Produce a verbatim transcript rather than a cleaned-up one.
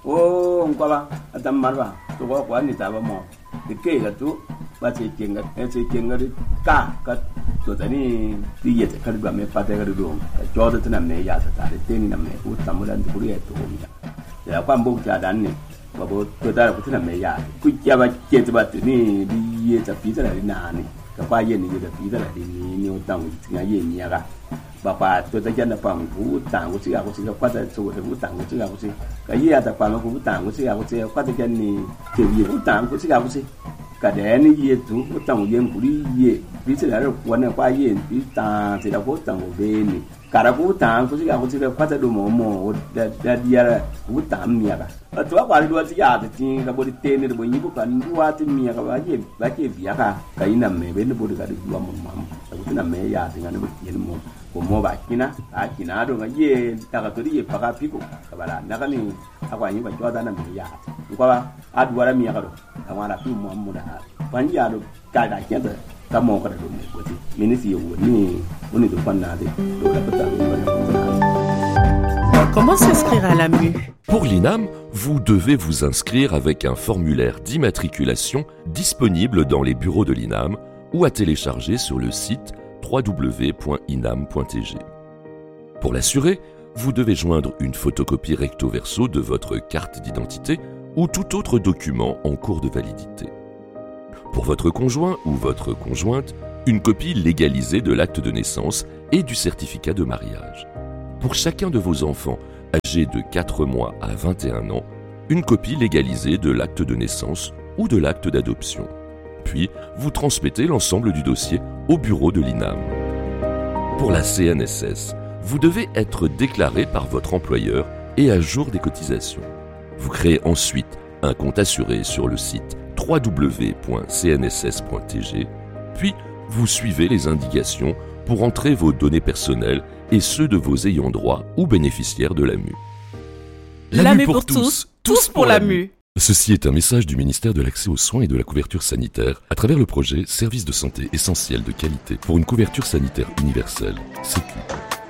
Oh, ngwala, adam marwa, to wa kwa ni tawa mo. De ke ga tu, ba che kenga, e che kenga ri ka ka to tani ti ye ka ga me pa te ga do. Ka jo de tana me ya ta de te ni na me u ta mo dan ku ri e to mi ya. Ya kwa mbo ja dan ni, ba bo to da ku tana me ya. Ku ya ba ke te ba ti ni di ye ta pi ta ri na ni. Ka kwa ye ni ye da pi ta ri ni ni o tang ti ga ye ni ya ga. Ba pa to ta ja na pa ku tang ku si ga ku si ka kwa ta so de ku tang ku si ga ku si. Ka ye ta pa ma ku tang ku si ga ku si kwa ta ja ni ke ye ku tang ku si ga ku si. Ka de ni ye tu ku tang ye ku ri ye. Bi se la ro kwa na kwa ye bi ta se la ku tang ku be ni. Ka ra ku tang ku si ga ku si ka kwa ta do mo mo da da dia ku tang mi ya ga. A to kwa ri do ti ya ti ka bo ti ni bo ni ku ka ni wa ti mi ya ka ba ye ba ke bi ya ka. Ka ina me be ni bo ka di wa mo ma. Ka ku na me ya ti ga ni bo ye mo. Como va kina a kina do ngaye taka to ye paka piko kabala nakani akwa nyimba joda na miya ngwa adwara miya kado amara fi mu amuda panji ado kada kenda kamo kada do ne goti minisi yo ni oni do panna de do la pata Comment s'inscrire à l'A M U? Pour l'I N A M, vous devez vous inscrire avec un formulaire d'immatriculation disponible dans les bureaux de l'I N A M ou à télécharger sur le site w w w point inam point t g. Pour l'assurer, vous devez joindre une photocopie recto verso de votre carte d'identité ou tout autre document en cours de validité. Pour votre conjoint ou votre conjointe, une copie légalisée de l'acte de naissance et du certificat de mariage. Pour chacun de vos enfants âgés de quatre mois à vingt et un ans, une copie légalisée de l'acte de naissance ou de l'acte d'adoption. Puis, vous transmettez l'ensemble du dossier au bureau de l'I N A M. Pour la C N S S, vous devez être déclaré par votre employeur et à jour des cotisations. Vous créez ensuite un compte assuré sur le site w w w point c n s s point t g, puis vous suivez les indications pour entrer vos données personnelles et ceux de vos ayants droit ou bénéficiaires de l'A M U. L'A M U pour tous, tous pour l'A M U. Ceci est un message du ministère de l'Accès aux soins et de la couverture sanitaire à travers le projet Services de santé essentiels de qualité pour une couverture sanitaire universelle, Sécu.